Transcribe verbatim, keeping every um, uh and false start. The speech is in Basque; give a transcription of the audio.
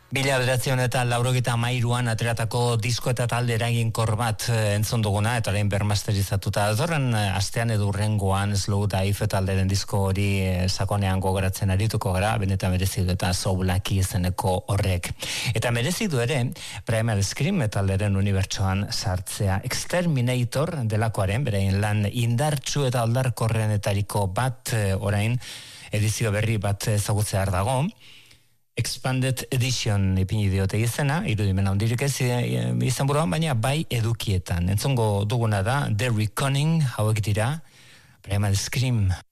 Mila bederatzion eta laurogeta mairuan ateratako disko eta talde eraginkor bat entzun duguna, eta orain bermasterizatuta. Dorren astean edo urrengoan Slow Dive talderen disko hori sakonean gogoratzen arituko gara, benetan merezi du eta So Lucky izeneko horrek. Eta merezi du ere, Primal Scream talderen unibertsoan sartzea. Exterminator delakoaren, berein lan indartsu eta aldarkorrenetariko bat orain edizio berri bat ezagutzear dago. Expanded Edition ipini diote izena, irudimena hondirik ez izan buruan, baina bai edukietan. Entzongo duguna da The Reckoning, hauek dira, Primal Scream.